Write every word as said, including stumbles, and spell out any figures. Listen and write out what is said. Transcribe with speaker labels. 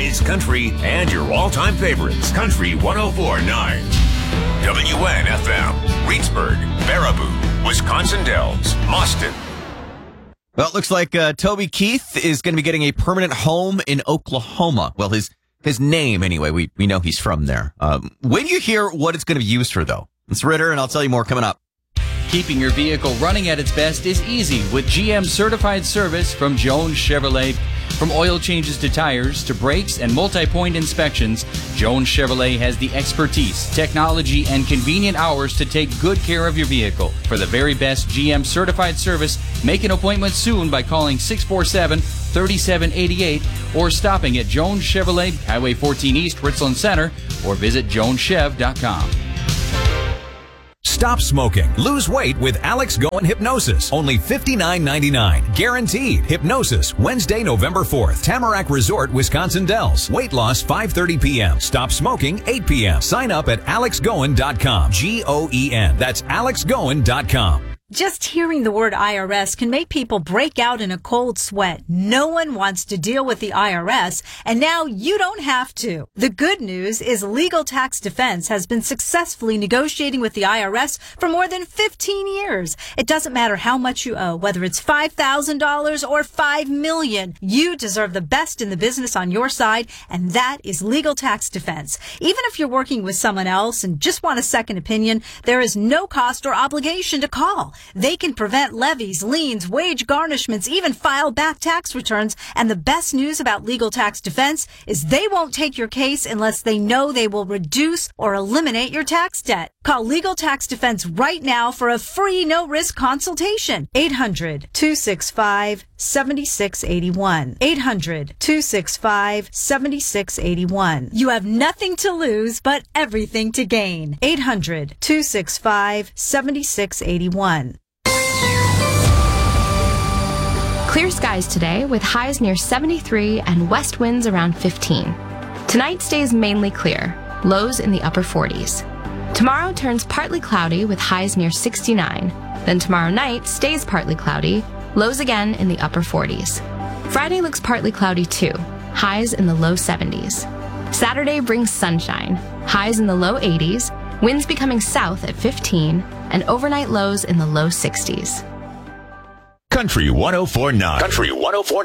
Speaker 1: oldies, country, and your all-time favorites. Country one oh four point nine. W N F M. Reedsburg, Baraboo, Wisconsin Dells, Austin.
Speaker 2: Well, it looks like uh, Toby Keith is going to be getting a permanent home in Oklahoma. Well, his his name, anyway. We, we know he's from there. Um, when you hear what it's going to be used for, though, it's Ritter, and I'll tell you more coming up.
Speaker 3: Keeping your vehicle running at its best is easy with G M certified service from Jones Chevrolet. From oil changes to tires to brakes and multi-point inspections, Jones Chevrolet has the expertise, technology, and convenient hours to take good care of your vehicle. For the very best G M certified service, make an appointment soon by calling six four seven, three seven eight eight or stopping at Jones Chevrolet, Highway fourteen East, Richland Center, or visit jones chev dot com.
Speaker 4: Stop smoking. Lose weight with Alex Goen Hypnosis. Only fifty-nine ninety-nine. Guaranteed. Hypnosis. Wednesday, November fourth. Tamarack Resort, Wisconsin Dells. Weight loss five thirty p.m. Stop smoking eight p.m. Sign up at alex goen dot com. G O E N. That's alex goen dot com.
Speaker 5: Just hearing the word I R S can make people break out in a cold sweat. No one wants to deal with the I R S, and now you don't have to. The good news is Legal Tax Defense has been successfully negotiating with the I R S for more than fifteen years. It doesn't matter how much you owe, whether it's five thousand dollars or five million dollars. You deserve the best in the business on your side, and that is Legal Tax Defense. Even if you're working with someone else and just want a second opinion, there is no cost or obligation to call. They can prevent levies, liens, wage garnishments, even file back tax returns. And the best news about Legal Tax Defense is they won't take your case unless they know they will reduce or eliminate your tax debt. Call Legal Tax Defense right now for a free no-risk consultation. eight hundred, two six five, seven six eight one. eight hundred, two six five, seven six eight one. You have nothing to lose, but everything to gain. eight hundred, two six five, seven six eight one.
Speaker 6: Clear skies today with highs near seventy-three and west winds around fifteen. Tonight stays mainly clear, lows in the upper forties. Tomorrow turns partly cloudy with highs near sixty-nine. Then tomorrow night stays partly cloudy, lows again in the upper forties. Friday looks partly cloudy too, highs in the low seventies. Saturday brings sunshine, highs in the low eighties, winds becoming south at fifteen, and overnight lows in the low sixties.
Speaker 1: Country one oh four point nine. Country one oh four point nine.